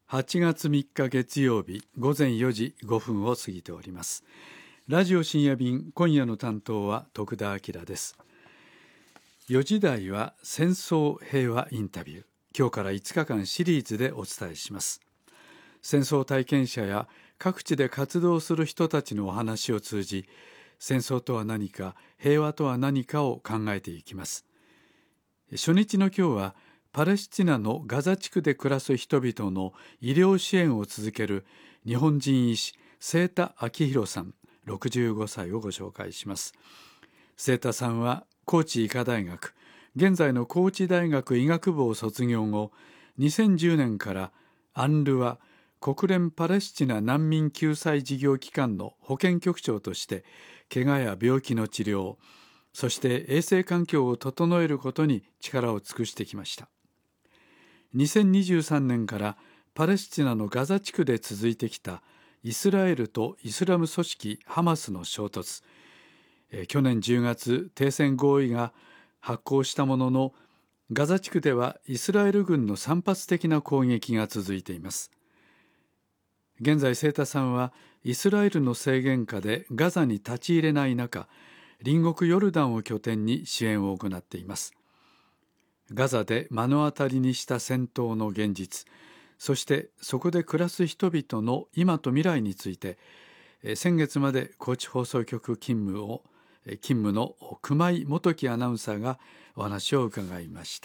8月3日月曜日午前4時5分を過ぎております。ラジオ深夜便、今夜の担当は徳田明です。4時台は戦争平和インタビュー。今日から5日間シリーズでお伝えします。戦争体験者や各地で活動する人たちのお話を通じ、戦争とは何か、平和とは何かを考えていきます。初日の今日はパレスチナのガザ地区で暮らす人々の医療支援を続ける日本人医師清田明宏さん65歳をご紹介します。清田さんは高知医科大学、現在の高知大学医学部を卒業後、2010年からUNRWA国連パレスチナ難民救済事業機関の保健局長として怪我や病気の治療、そして衛生環境を整えることに力を尽くしてきました。2023年からパレスチナのガザ地区で続いてきたイスラエルとイスラム組織ハマスの衝突、去年10月停戦合意が発効したものの、ガザ地区ではイスラエル軍の散発的な攻撃が続いています。現在清田さんはイスラエルの制限下でガザに立ち入れない中、隣国ヨルダンを拠点に支援を行っています。ガザで目の当たりにした戦闘の現実、そしてそこで暮らす人々の今と未来について、先月まで高知放送局勤務の熊井元樹アナウンサーがお話を伺いました。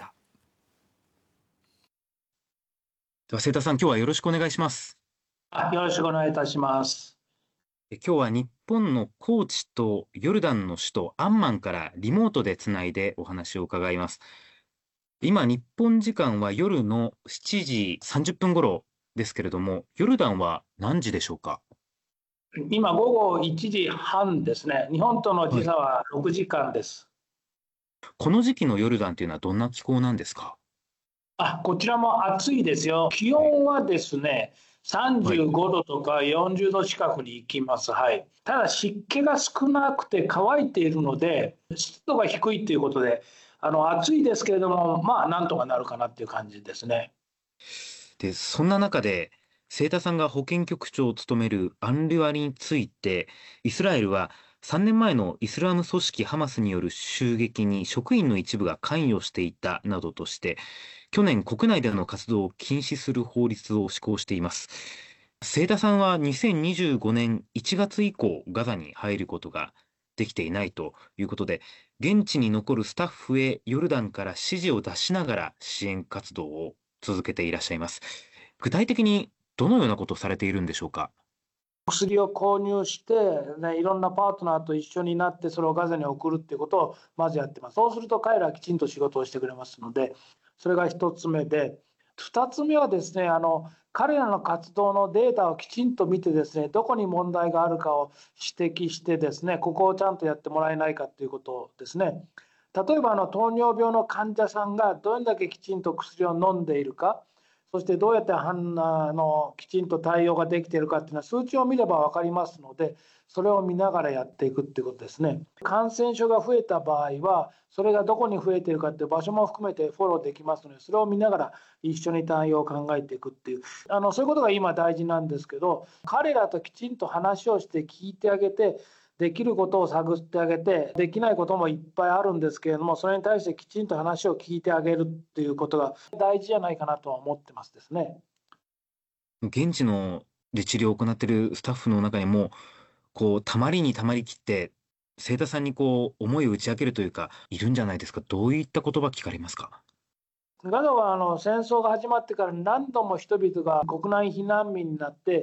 では清田さん、今日はよろしくお願いします。 よろしくお願いいたします。 今日は日本の高知とヨルダンの首都アンマンからリモートでつないでお話を伺います。今、日本時間は夜の7時30分頃ですけれども、ヨルダンは何時でしょうか？ 今、午後1時半ですね。日本との時差は6時間です。 この時期のヨルダンというのはどんな気候なんですか？ こちらも暑いですよ。気温はですね、35度とか40度近くに行きます。ただ湿気が少なくて乾いているので、湿度が低いということで、暑いですけれども、なんとかなるかなっていう感じですね。 で、そんな中で清田さんが保健局長を務めるUNRWAについて、イスラエルは3年前のイスラム組織ハマスによる襲撃に職員の一部が関与していたなどとして、去年国内での活動を禁止する法律を施行しています。清田さんは2025年1月以降ガザに入ることができていないということで、現地に残るスタッフへヨルダンから指示を出しながら支援活動を続けていらっしゃいます。具体的にどのようなことをされているんでしょうか？ 薬を購入して、いろんなパートナーと一緒になってそれをガザに送るっていうことをまずやってます。そうすると彼らはきちんと仕事をしてくれますので、それが1つ目で、2つ目はですね、彼らの活動のデータをきちんと見てですね、どこに問題があるかを指摘してですね、ここをちゃんとやってもらえないかということですね。例えば糖尿病の患者さんがどれだけきちんと薬を飲んでいるか、そしてどうやってきちんと対応ができているかっていうのは数値を見れば分かりますので、それを見ながらやっていくっていうことですね。感染症が増えた場合は、それがどこに増えているかっていう場所も含めてフォローできますので、それを見ながら一緒に対応を考えていくっていう、そういうことが今大事なんですけど、彼らときちんと話をして聞いてあげて、できることを探ってあげて、できないこともいっぱいあるんですけれども、それに対してきちんと話を聞いてあげるっていうことが大事じゃないかなとは思ってますですね。 現地ので治療を行っているスタッフの中にも、たまりにたまりきって、清田さんに思いを打ち明けるというか、いるんじゃないですか？どういった言葉聞かれますか？ ガザは戦争が始まってから何度も人々が国内避難民になって